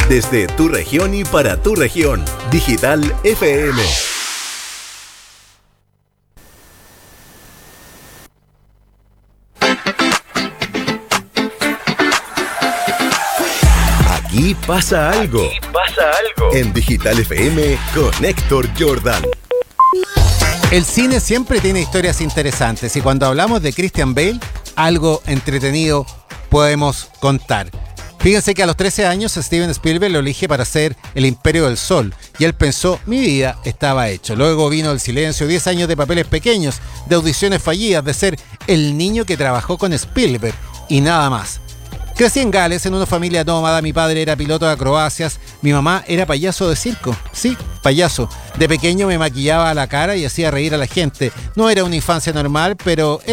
Desde tu región y para tu región. Digital FM. Aquí pasa algo. Aquí pasa algo. En Digital FM con Héctor Jordan. El cine siempre tiene historias interesantes y cuando hablamos de Christian Bale, algo entretenido podemos contar. Fíjense que a los 13 años Steven Spielberg lo elige para hacer El Imperio del Sol y él pensó, mi vida estaba hecho. Luego vino El Silencio, 10 años de papeles pequeños, de audiciones fallidas, de ser el niño que trabajó con Spielberg y nada más. Crecí en Gales, en una familia nómada. Mi padre era piloto de acrobacias, mi mamá era payaso de circo. Sí, payaso. De pequeño me maquillaba la cara y hacía reír a la gente. No era una infancia normal, pero